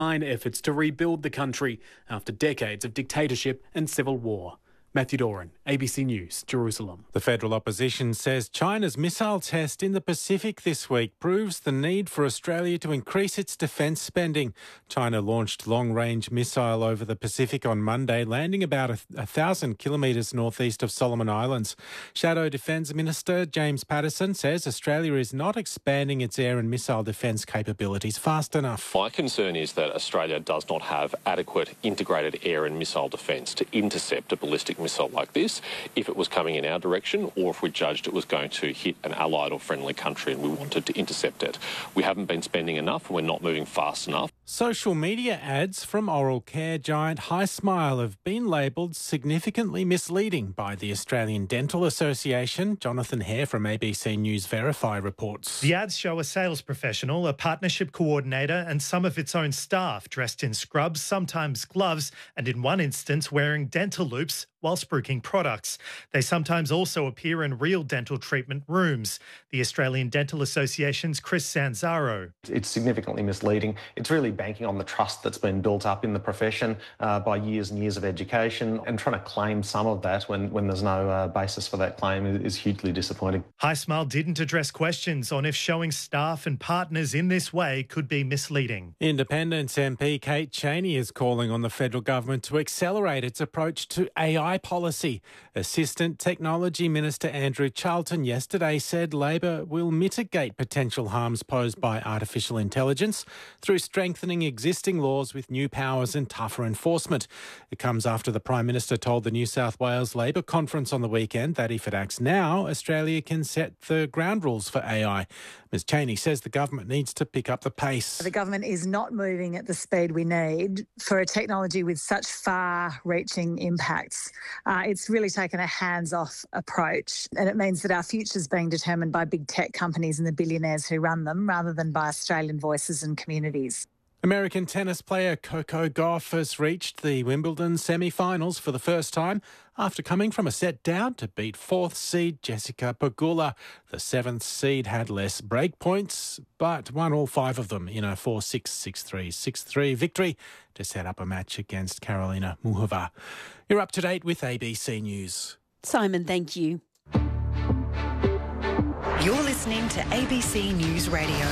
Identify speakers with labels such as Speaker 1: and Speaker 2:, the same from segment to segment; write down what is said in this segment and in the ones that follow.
Speaker 1: efforts to rebuild the country after decades of dictatorship and civil war. Matthew Doran, ABC News, Jerusalem.
Speaker 2: The federal opposition says China's missile test in the Pacific this week proves the need for Australia to increase its defence spending. China launched long-range missile over the Pacific on Monday, landing about 1,000 kilometres northeast of Solomon Islands. Shadow Defence Minister James Patterson says Australia is not expanding its air and missile defence capabilities fast enough.
Speaker 3: My concern is that Australia does not have adequate integrated air and missile defence to intercept a ballistic missile like this if it was coming in our direction or if we judged it was going to hit an allied or friendly country and we wanted to intercept it. We haven't been spending enough and we're not moving fast enough.
Speaker 2: Social media ads from oral care giant HiSmile have been labelled significantly misleading by the Australian Dental Association. Jonathan Hare from ABC News Verify reports.
Speaker 4: The ads show a sales professional, a partnership coordinator and some of its own staff dressed in scrubs, sometimes gloves, and in one instance wearing dental loops while spruiking products. They sometimes also appear in real dental treatment rooms. The Australian Dental Association's Chris Sanzaro.
Speaker 5: It's significantly misleading. It's really banking on the trust that's been built up in the profession by years and years of education, and trying to claim some of that when there's no basis for that claim is hugely disappointing.
Speaker 4: HiSmile didn't address questions on if showing staff and partners in this way could be misleading.
Speaker 2: Independence MP Kate Chaney is calling on the federal government to accelerate its approach to AI policy. Assistant Technology Minister Andrew Charlton yesterday said Labor will mitigate potential harms posed by artificial intelligence through strengthening existing laws with new powers and tougher enforcement. It comes after the Prime Minister told the New South Wales Labor conference on the weekend that if it acts now, Australia can set the ground rules for AI. Ms Chaney says the government needs to pick up the pace.
Speaker 6: The government is not moving at the speed we need for a technology with such far-reaching impacts. It's really taken a hands-off approach, and it means that our future is being determined by big tech companies and the billionaires who run them rather than by Australian voices and communities.
Speaker 2: American tennis player Coco Gauff has reached the Wimbledon semi-finals for the first time after coming from a set down to beat 4th seed Jessica Pegula. The 7th seed had less break points, but won all 5 of them in a 4-6, 6-3, 6-3 victory to set up a match against Karolina Muchova. You're up to date with ABC News.
Speaker 7: Simon, thank you.
Speaker 8: You're listening to ABC News Radio.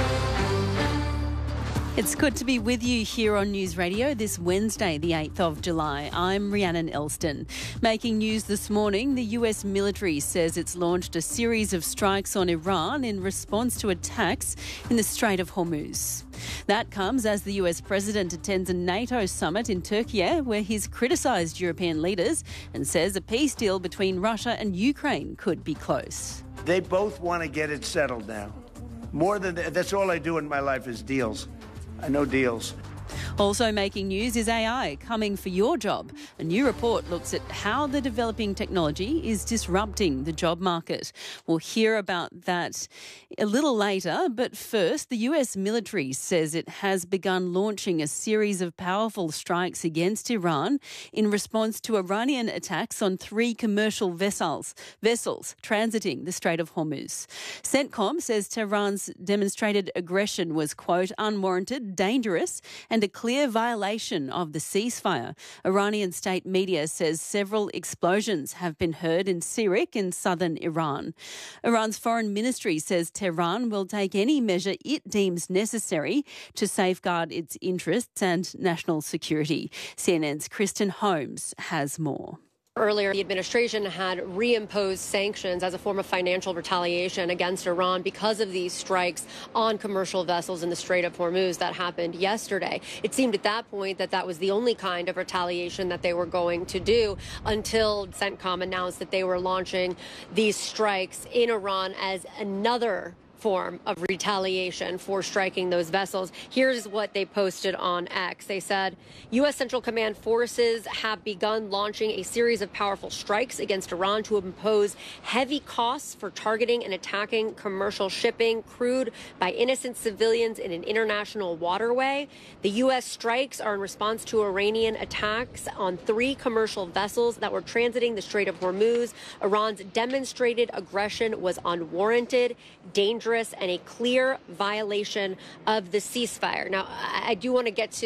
Speaker 7: It's good to be with you here on News Radio this Wednesday, the 8th of July. I'm Rhiannon Elston. Making news this morning, the US military says it's launched a series of strikes on Iran in response to attacks in the Strait of Hormuz. That comes as the US president attends a NATO summit in Turkey, where he's criticised European leaders and says a peace deal between Russia and Ukraine could be close.
Speaker 9: They both want to get it settled now. More than that, that's all I do in my life is deals. I know deals.
Speaker 7: Also making news is AI coming for your job. A new report looks at how the developing technology is disrupting the job market. We'll hear about that a little later, but first, the US military says it has begun launching a series of powerful strikes against Iran in response to Iranian attacks on 3 commercial vessels transiting the Strait of Hormuz. CENTCOM says Tehran's demonstrated aggression was, quote, unwarranted, dangerous, and a clear violation of the ceasefire. Iranian state media says several explosions have been heard in Sirik in southern Iran. Iran's foreign ministry says Tehran will take any measure it deems necessary to safeguard its interests and national security. CNN's Kristen Holmes has more.
Speaker 10: Earlier, the administration had reimposed sanctions as a form of financial retaliation against Iran because of these strikes on commercial vessels in the Strait of Hormuz that happened yesterday. It seemed at that point that was the only kind of retaliation that they were going to do until CENTCOM announced that they were launching these strikes in Iran as another form of retaliation for striking those vessels. Here's what they posted on X. They said, U.S. Central Command forces have begun launching a series of powerful strikes against Iran to impose heavy costs for targeting and attacking commercial shipping crewed by innocent civilians in an international waterway. The U.S. strikes are in response to Iranian attacks on 3 commercial vessels that were transiting the Strait of Hormuz. Iran's demonstrated aggression was unwarranted, dangerous, dangerous and a clear violation of the ceasefire. Now, I do want to get to